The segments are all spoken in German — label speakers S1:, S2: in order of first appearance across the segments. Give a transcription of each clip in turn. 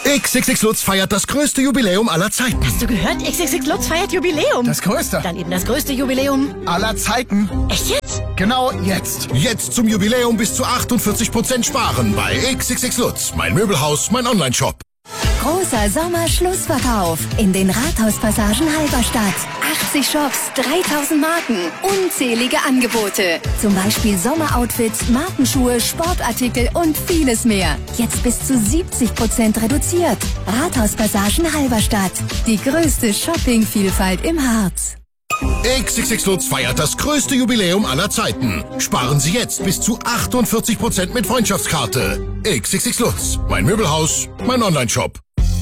S1: XXX Lutz feiert das größte Jubiläum aller Zeiten.
S2: Hast du gehört? XXX Lutz feiert Jubiläum.
S3: Das größte.
S2: Dann eben das größte Jubiläum
S3: aller Zeiten.
S2: Echt jetzt?
S3: Genau jetzt.
S1: Jetzt zum Jubiläum bis zu 48% sparen bei XXX Lutz. Mein Möbelhaus, mein Onlineshop.
S4: Großer Sommerschlussverkauf in den Rathauspassagen Halberstadt. 80 Shops, 3000 Marken, unzählige Angebote. Zum Beispiel Sommeroutfits, Markenschuhe, Sportartikel und vieles mehr. Jetzt bis zu 70% reduziert. Rathauspassagen Halberstadt. Die größte Shoppingvielfalt im Harz.
S1: XXX Lutz feiert das größte Jubiläum aller Zeiten. Sparen Sie jetzt bis zu 48% mit Freundschaftskarte. XXX Lutz. Mein Möbelhaus, mein Onlineshop.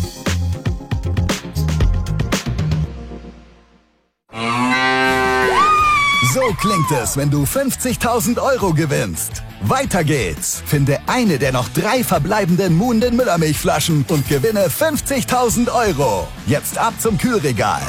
S5: So klingt es, wenn du 50.000 Euro gewinnst. Weiter geht's. Finde eine der noch 3 verbleibenden Muhnden Müllermilchflaschen und gewinne 50.000 Euro. Jetzt ab zum Kühlregal.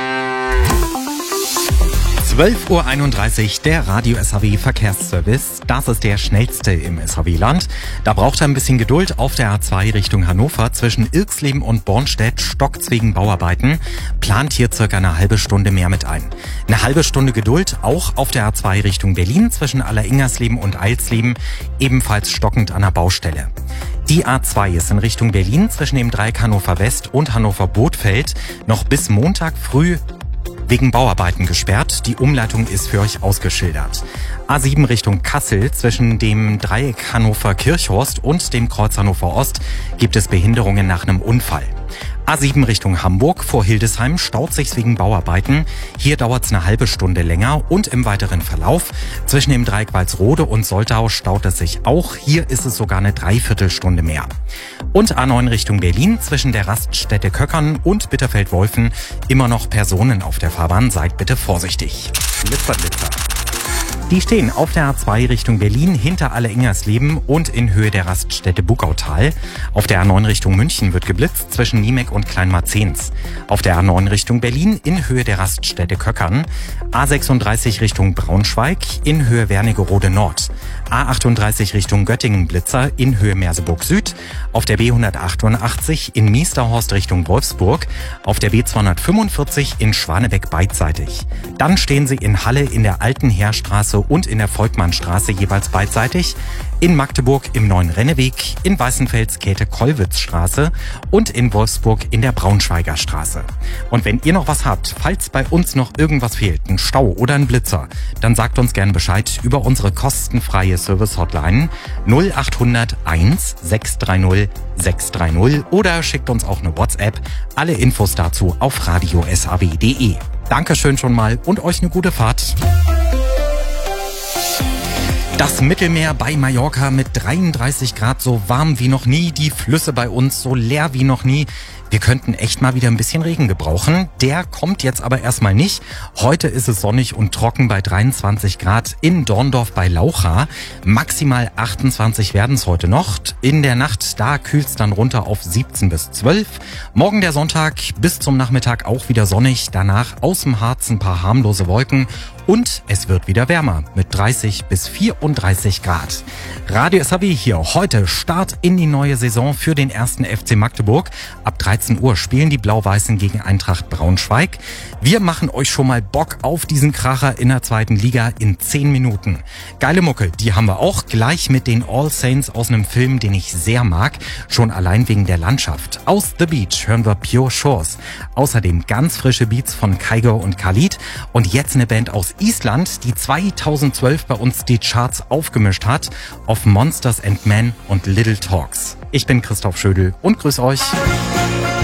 S6: 12:31 Uhr, der Radio SAW Verkehrsservice. Das ist der schnellste im SAW-Land. Da braucht er ein bisschen Geduld. Auf der A2 Richtung Hannover zwischen Ilksleben und Bornstedt stockt's wegen Bauarbeiten. Plant hier circa eine halbe Stunde mehr mit ein. Eine halbe Stunde Geduld auch auf der A2 Richtung Berlin zwischen Alleringersleben und Eilsleben, ebenfalls stockend an der Baustelle. Die A2 ist in Richtung Berlin zwischen dem Dreieck Hannover West und Hannover Bothfeld noch bis Montag früh wegen Bauarbeiten gesperrt. Die Umleitung ist für euch ausgeschildert. A7 Richtung Kassel zwischen dem Dreieck Hannover Kirchhorst und dem Kreuz Hannover Ost gibt es Behinderungen nach einem Unfall. A7 Richtung Hamburg vor Hildesheim staut sich's wegen Bauarbeiten. Hier dauert's eine halbe Stunde länger und im weiteren Verlauf zwischen dem Dreieck Walsrode und Soltau staut es sich auch. Hier ist es sogar eine Dreiviertelstunde mehr. Und A9 Richtung Berlin zwischen der Raststätte Köckern und Bitterfeld-Wolfen immer noch Personen auf der Fahrbahn. Seid bitte vorsichtig. Blitzer. Die stehen auf der A2 Richtung Berlin hinter Alleringersleben und in Höhe der Raststätte Bugautal. Auf der A9 Richtung München wird geblitzt zwischen Niemeck und Kleinmarzens. Auf der A9 Richtung Berlin in Höhe der Raststätte Köckern. A36 Richtung Braunschweig in Höhe Wernigerode Nord. A38 Richtung Göttingen Blitzer in Höhe Merseburg Süd. Auf der B188 in Miesterhorst Richtung Wolfsburg. Auf der B245 in Schwanebeck beidseitig. Dann stehen sie in Halle in der Alten Heerstraße und in der Volkmannstraße jeweils beidseitig, in Magdeburg im Neuen Renneweg, in Weißenfels Käthe-Kollwitz-Straße und in Wolfsburg in der Braunschweiger Straße. Und wenn ihr noch was habt, falls bei uns noch irgendwas fehlt, ein Stau oder ein Blitzer, dann sagt uns gern Bescheid über unsere kostenfreie Service-Hotline 0800 1 630 630 oder schickt uns auch eine WhatsApp. Alle Infos dazu auf radiosaw.de. Dankeschön schon mal und euch eine gute Fahrt. Das Mittelmeer bei Mallorca mit 33 Grad, so warm wie noch nie. Die Flüsse bei uns so leer wie noch nie. Wir könnten echt mal wieder ein bisschen Regen gebrauchen. Der kommt jetzt aber erstmal nicht. Heute ist es sonnig und trocken bei 23 Grad in Dorndorf bei Laucha. Maximal 28 werden es heute noch. In der Nacht, da kühlt es dann runter auf 17 bis 12. Morgen der Sonntag bis zum Nachmittag auch wieder sonnig. Danach aus dem Harz ein paar harmlose Wolken. Und es wird wieder wärmer mit 30 bis 34 Grad. Radio SAW hier heute Start in die neue Saison für den 1. FC Magdeburg. Ab 13 Uhr spielen die Blau-Weißen gegen Eintracht Braunschweig. Wir machen euch schon mal Bock auf diesen Kracher in der 2. Liga in 10 Minuten. Geile Mucke, die haben wir auch gleich mit den All Saints aus einem Film, den ich sehr mag. Schon allein wegen der Landschaft. Aus The Beach hören wir Pure Shores. Außerdem ganz frische Beats von Kygo und Khalid. Und jetzt eine Band aus Island, die 2012 bei uns die Charts aufgemischt hat. Of Monsters and Men und Little Talks. Ich bin Christoph Schödel und grüß euch.